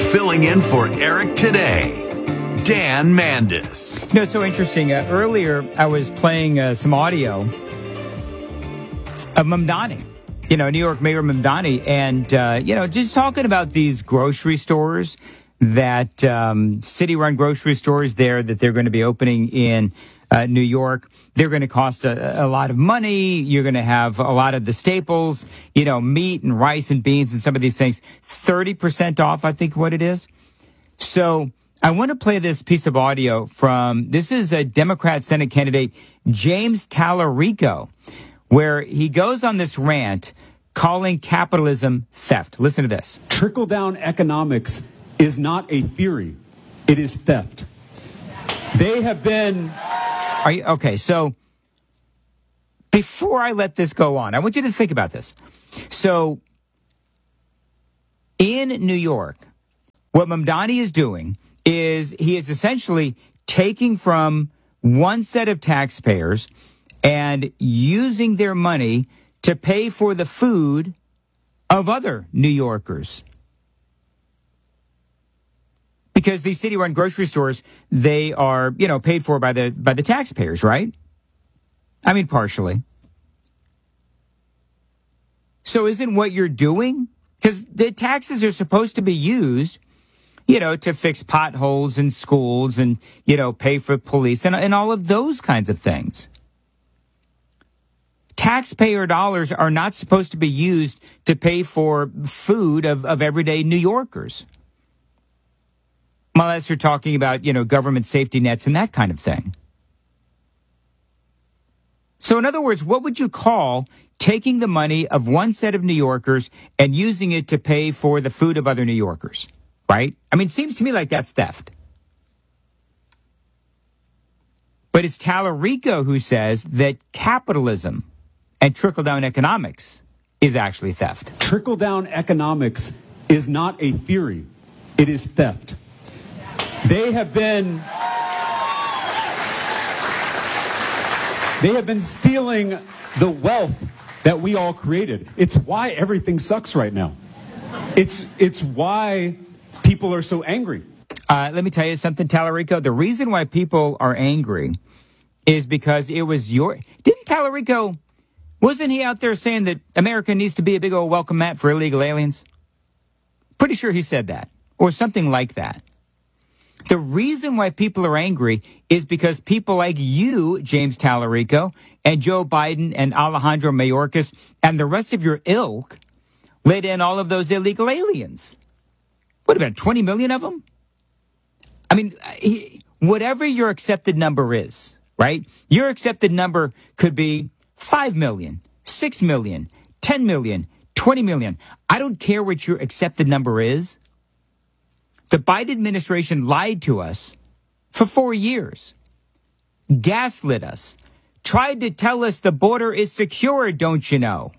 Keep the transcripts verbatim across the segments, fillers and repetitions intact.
Filling in for Eric today, Dan Mandis. You know, it's so interesting. Uh, earlier, I was playing uh, some audio of Mamdani, you know, New York Mayor Mamdani, and, uh, you know, just talking about these grocery stores, that um, city-run grocery stores there that they're going to be opening in uh, New York. They're going to cost a, a lot of money. You're going to have a lot of the staples, you know, meat and rice and beans and some of these things, thirty percent off, I think what it is. So I want to play this piece of audio from, this is a Democrat Senate candidate, James Talarico, where he goes on this rant calling capitalism theft. Listen to this. Trickle-down economics is not a theory. It is theft. They have been... Are you, okay, so before I let this go on, I want you to think about this. So in New York, what Mamdani is doing is he is essentially taking from one set of taxpayers and using their money to pay for the food of other New Yorkers. Because these city-run grocery stores, they are, you know, paid for by the by the taxpayers, right? I mean, partially. So isn't what you're doing? Because the taxes are supposed to be used, you know, to fix potholes in schools and, you know, pay for police and, and all of those kinds of things. Taxpayer dollars are not supposed to be used to pay for food of, of everyday New Yorkers. Unless you're talking about, you know, government safety nets and that kind of thing. So in other words, what would you call taking the money of one set of New Yorkers and using it to pay for the food of other New Yorkers, right? I mean, it seems to me like that's theft. But it's Talarico who says that capitalism and trickle-down economics is actually theft. Trickle-down economics is not a theory. It is theft. They have been they have been stealing the wealth that we all created. It's why everything sucks right now. It's it's why people are so angry. Uh, let me tell you something, Talarico. The reason why people are angry is because it was your... Didn't Talarico... Wasn't he out there saying that America needs to be a big old welcome mat for illegal aliens? Pretty sure he said that. Or something like that. The reason why people are angry is because people like you, James Talarico, and Joe Biden and Alejandro Mayorkas and the rest of your ilk let in all of those illegal aliens. What, about twenty million of them? I mean, he, whatever your accepted number is, right? Your accepted number could be five million, six million, ten million, twenty million. I don't care what your accepted number is. The Biden administration lied to us for four years, gaslit us, tried to tell us the border is secure, don't you know?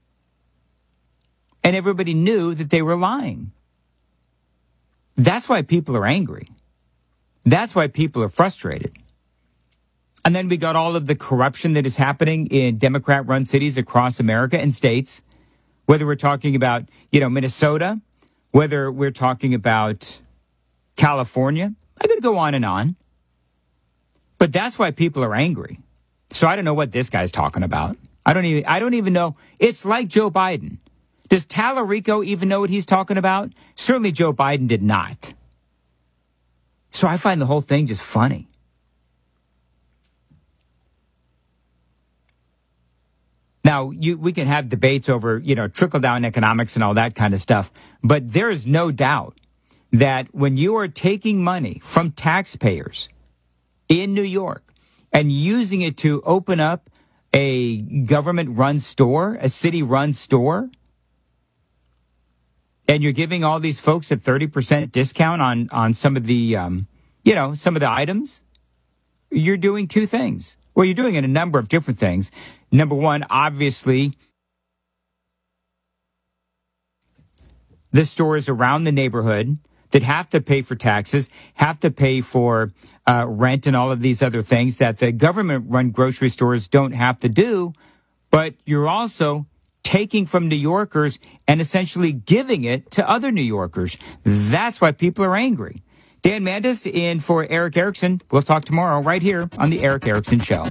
And everybody knew that they were lying. That's why people are angry. That's why people are frustrated. And then we got all of the corruption that is happening in Democrat-run cities across America and states, whether we're talking about, you know, Minnesota, whether we're talking about California. I could go on and on. But that's why people are angry. So I don't know what this guy's talking about. I don't even I don't even know. It's like Joe Biden. Does Talarico even know what he's talking about? Certainly Joe Biden did not. So I find the whole thing just funny. Now, you, we can have debates over, you know, trickle-down economics and all that kind of stuff. But there is no doubt that when you are taking money from taxpayers in New York and using it to open up a government-run store, a city-run store, and you're giving all these folks a thirty percent discount on, on some of the, um, you know, some of the items, you're doing two things. Well, you're doing a number of different things. Number one, obviously, the stores around the neighborhood that have to pay for taxes, have to pay for uh, rent and all of these other things that the government-run grocery stores don't have to do. But you're also taking from New Yorkers and essentially giving it to other New Yorkers. That's why people are angry. Dan Mandis in for Erick Erickson. We'll talk tomorrow right here on The Erick Erickson Show.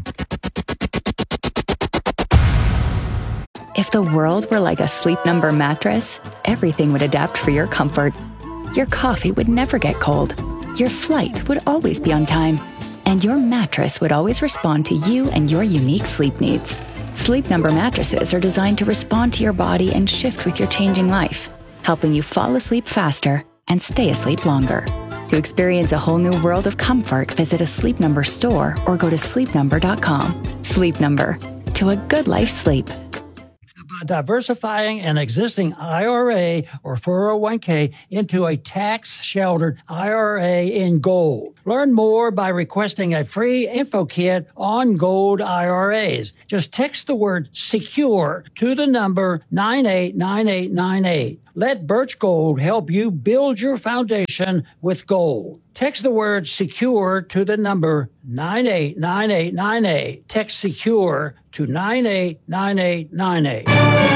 If the world were like a Sleep Number mattress, everything would adapt for your comfort. Your coffee would never get cold. Your flight would always be on time. And your mattress would always respond to you and your unique sleep needs. Sleep Number mattresses are designed to respond to your body and shift with your changing life, helping you fall asleep faster and stay asleep longer. To experience a whole new world of comfort, visit a Sleep Number store or go to sleep number dot com. Sleep Number. To a good life sleep. Diversifying an existing I R A or four oh one k into a tax-sheltered I R A in gold. Learn more by requesting a free info kit on gold I R As. Just text the word SECURE to the number nine eight nine eight nine eight. Let Birch Gold help you build your foundation with gold. Text the word SECURE to the number nine eight nine eight nine eight. Text SECURE to nine eight nine eight nine eight.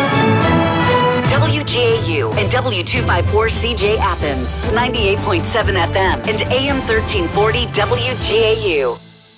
W G A U and W two fifty-four C J Athens, ninety-eight point seven F M and A M thirteen forty W G A U.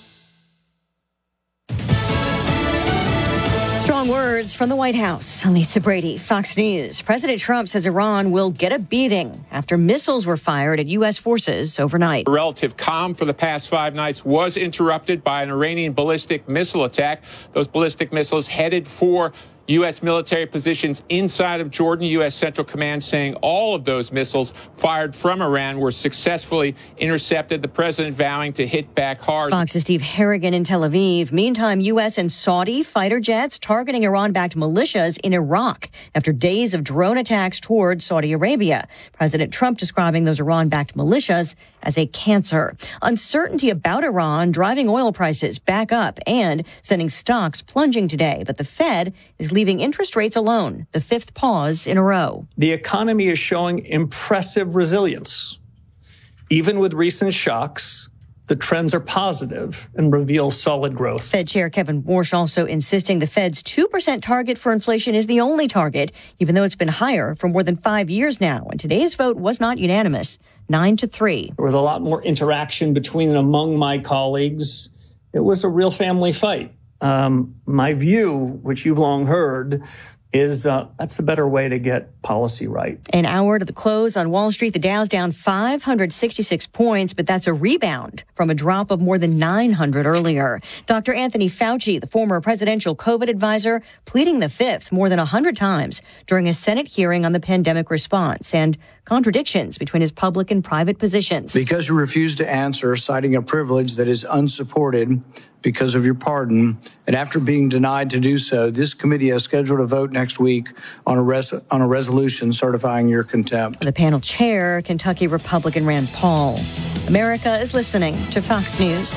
Strong words from the White House. Lisa Brady, Fox News. President Trump says Iran will get a beating after missiles were fired at U S forces overnight. A relative calm for the past five nights was interrupted by an Iranian ballistic missile attack. Those ballistic missiles headed for U S military positions inside of Jordan. U S Central Command saying all of those missiles fired from Iran were successfully intercepted. The president vowing to hit back hard. Fox's Steve Harrigan in Tel Aviv. Meantime, U S and Saudi fighter jets targeting Iran-backed militias in Iraq after days of drone attacks toward Saudi Arabia. President Trump describing those Iran-backed militias as a cancer. Uncertainty about Iran driving oil prices back up and sending stocks plunging today. But the Fed is leaving interest rates alone, the fifth pause in a row. The economy is showing impressive resilience. Even with recent shocks, the trends are positive and reveal solid growth. Fed Chair Kevin Warsh also insisting the Fed's two percent target for inflation is the only target, even though it's been higher for more than five years now. And today's vote was not unanimous, nine to three. There was a lot more interaction between and among my colleagues. It was a real family fight. Um, my view, which you've long heard, is uh, that's the better way to get policy right. An hour to the close on Wall Street, the Dow's down five hundred sixty-six points, but that's a rebound from a drop of more than nine hundred earlier. Doctor Anthony Fauci, the former presidential COVID advisor, pleading the fifth more than one hundred times during a Senate hearing on the pandemic response and contradictions between his public and private positions. Because you refuse to answer, citing a privilege that is unsupported because of your pardon, and after being denied to do so, this committee has scheduled a vote next week on a res- on a resolution certifying your contempt. The panel chair, Kentucky Republican Rand Paul. America is listening to Fox News.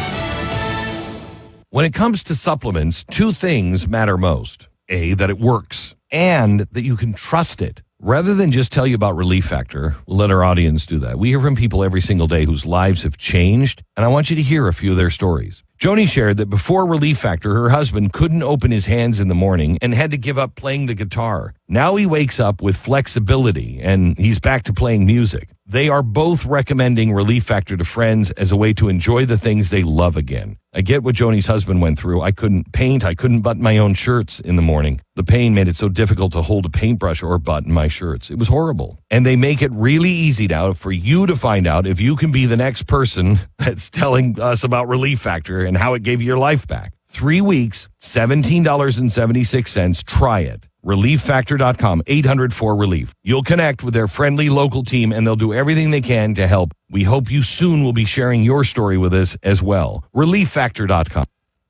When it comes to supplements, two things matter most. A, that it works, and that you can trust it. Rather than just tell you about Relief Factor, we'll let our audience do that. We hear from people every single day whose lives have changed, and I want you to hear a few of their stories. Joni shared that before Relief Factor, her husband couldn't open his hands in the morning and had to give up playing the guitar. Now he wakes up with flexibility, and he's back to playing music. They are both recommending Relief Factor to friends as a way to enjoy the things they love again. I get what Joni's husband went through. I couldn't paint. I couldn't button my own shirts in the morning. The pain made it so difficult to hold a paintbrush or button my shirts. It was horrible. And they make it really easy now for you to find out if you can be the next person that's telling us about Relief Factor and how it gave you your life back. Three weeks, seventeen dollars and seventy-six cents. Try it. relief factor dot com, eight hundred four relief. You'll connect with their friendly local team, and they'll do everything they can to help. We hope you soon will be sharing your story with us as well. relief factor dot com.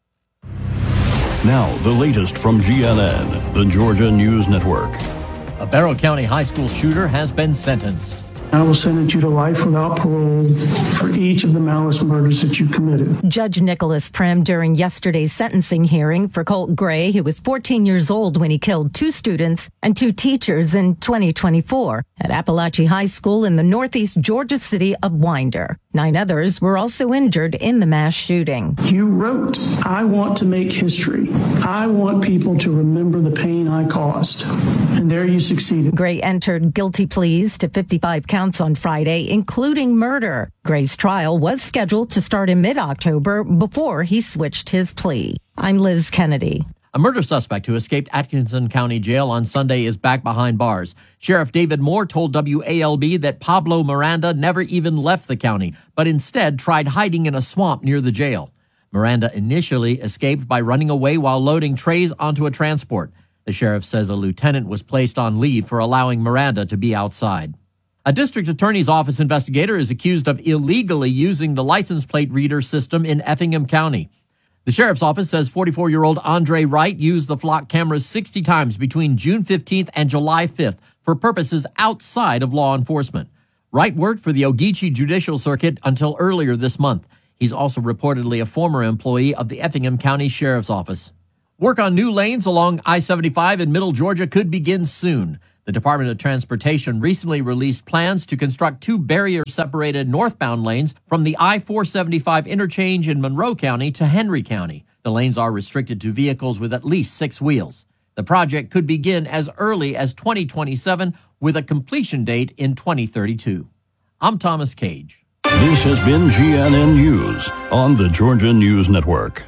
Now, the latest from G N N, the Georgia News Network. A Barrow County high school shooter has been sentenced. I will sentence you to life without parole for each of the malice murders that you committed. Judge Nicholas Prim during yesterday's sentencing hearing for Colt Gray, who was fourteen years old when he killed two students and two teachers in twenty twenty-four at Appalachia High School in the northeast Georgia city of Winder. Nine others were also injured in the mass shooting. You wrote, I want to make history. I want people to remember the pain I caused. And there you succeeded. Gray entered guilty pleas to fifty-five counts on Friday, including murder. Gray's trial was scheduled to start in mid-October before he switched his plea. I'm Liz Kennedy. A murder suspect who escaped Atkinson County Jail on Sunday is back behind bars. Sheriff David Moore told W A L B that Pablo Miranda never even left the county, but instead tried hiding in a swamp near the jail. Miranda initially escaped by running away while loading trays onto a transport. The sheriff says a lieutenant was placed on leave for allowing Miranda to be outside. A district attorney's office investigator is accused of illegally using the license plate reader system in Effingham County. The sheriff's office says forty-four-year-old Andre Wright used the flock cameras sixty times between June fifteenth and July fifth for purposes outside of law enforcement. Wright worked for the Ogeechee Judicial Circuit until earlier this month. He's also reportedly a former employee of the Effingham County Sheriff's Office. Work on new lanes along I seventy-five in Middle Georgia could begin soon. The Department of Transportation recently released plans to construct two barrier-separated northbound lanes from the I four seventy-five interchange in Monroe County to Henry County. The lanes are restricted to vehicles with at least six wheels. The project could begin as early as twenty twenty-seven with a completion date in twenty thirty-two. I'm Thomas Cage. This has been G N N News on the Georgia News Network.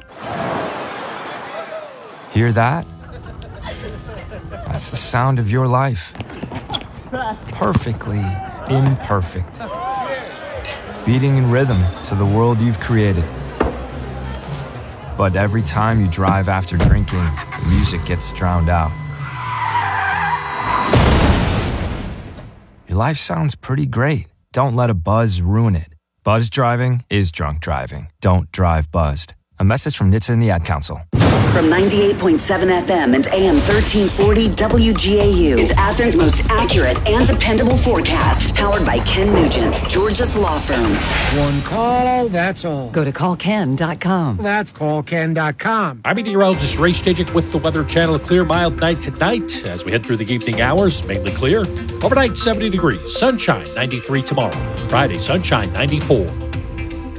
Hear that? That's the sound of your life. Perfectly imperfect. Beating in rhythm to the world you've created. But every time you drive after drinking, the music gets drowned out. Your life sounds pretty great. Don't let a buzz ruin it. Buzz driving is drunk driving. Don't drive buzzed. A message from N H T S A and the Ad Council. From ninety-eight point seven F M and A M thirteen forty W G A U, it's Athens' most accurate and dependable forecast. Powered by Ken Nugent, Georgia's law firm. One call, that's all. Go to call ken dot com. That's call ken dot com. I'm meteorologist Ray Stajic with the Weather Channel. A clear, mild night tonight as we head through the evening hours. Mainly clear. Overnight, seventy degrees. Sunshine, ninety-three tomorrow. Friday, sunshine, ninety-four.